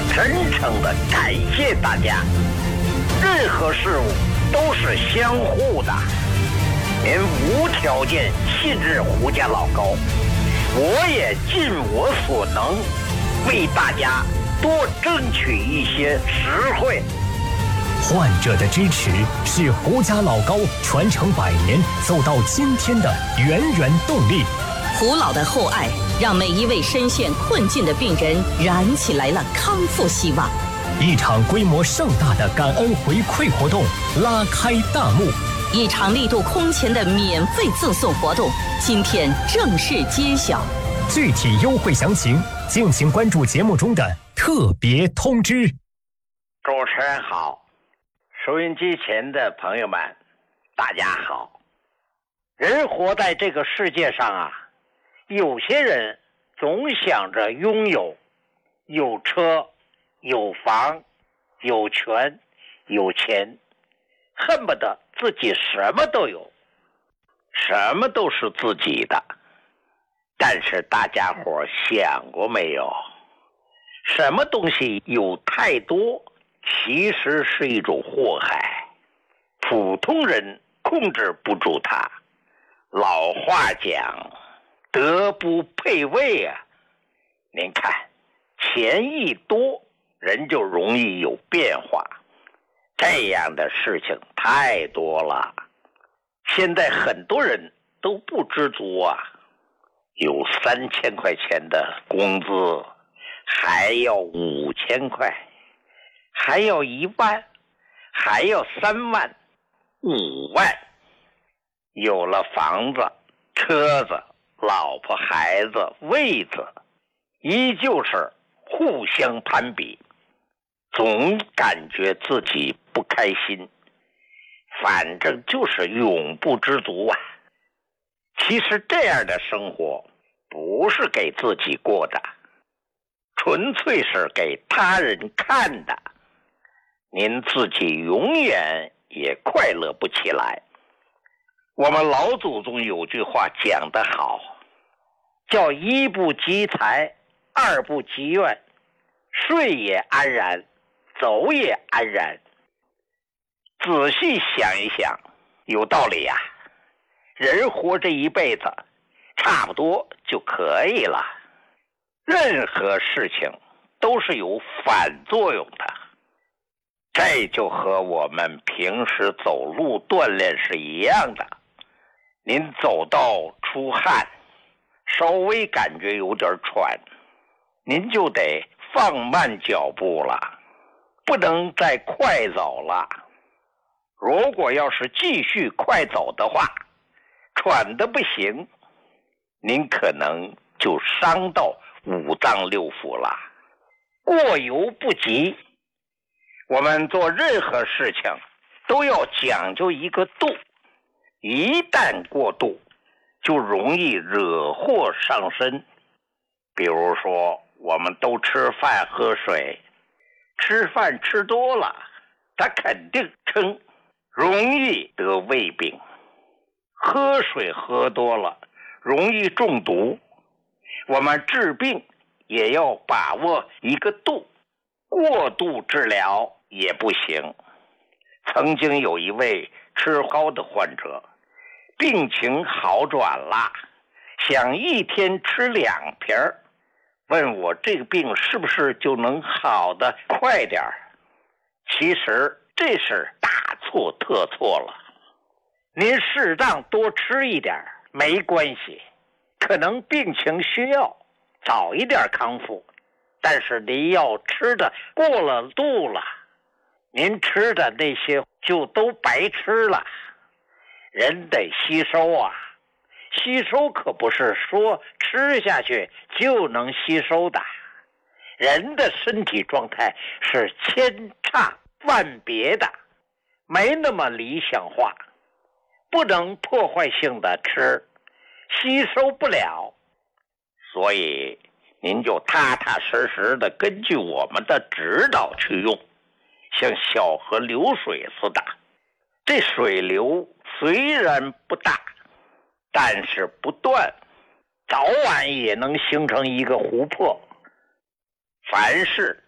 真诚地感谢大家。任何事物都是相互的，您无条件信任胡家老高，我也尽我所能为大家多争取一些实惠。 患者的支持是胡家老高传承100年走到今天的源源动力。 胡老的厚爱让每一位深陷困境的病人燃起来了康复希望。 一场规模盛大的感恩回馈活动拉开大幕， 一场力度空前的免费赠送活动今天正式揭晓。 具体优惠详情敬请关注节目中的特别通知。 主持人好，收音机前的朋友们大家好。人活在这个世界上啊，有些人总想着拥有，有车有房有权有钱，恨不得自己什么都有，什么都是自己的。但是大家伙想过没有，什么东西有太多其实是一种祸害，普通人控制不住它。老话讲德不配位啊，您看钱一多人就容易有变化，这样的事情太多了。现在很多人都不知足啊，有3000块钱的工资，还要5000块，还要1万，还要3万、5万。有了房子、车子、老婆、孩子、位子，依旧是互相攀比，总感觉自己不开心，反正就是永不知足啊。其实这样的生活不是给自己过的，纯粹是给他人看的，您自己永远也快乐不起来。我们老祖宗有句话讲得好，叫1不积财，2不积怨，睡也安然，走也安然。仔细想一想，有道理呀。人活这一辈子差不多就可以了，任何事情都是有反作用的。这就和我们平时走路锻炼是一样的，您走到出汗，稍微感觉有点喘，您就得放慢脚步了，不能再快走了。如果要是继续快走的话，喘得不行，您可能就伤到5脏6腑了。过犹不及，我们做任何事情都要讲究一个度，一旦过度就容易惹祸上身。比如说我们都吃饭喝水，吃饭吃多了他肯定撑，容易得胃病；喝水喝多了容易中毒。我们治病也要把握一个度，过度治疗也不行。曾经有一位吃膏的患者，病情好转了，想一天吃2瓶，问我这个病是不是就能好得快点。其实这是大错特错了。您适当多吃一点没关系，可能病情需要早一点康复，但是您要吃的过了度了，您吃的那些就都白吃了。人得吸收啊，吸收可不是说吃下去就能吸收的。人的身体状态是千差万别的，没那么理想化，不能破坏性的吃，吸收不了。所以您就踏踏实实的根据我们的指导去用，像小河流水似的。这水流虽然不大，但是不断，早晚也能形成一个湖泊。凡事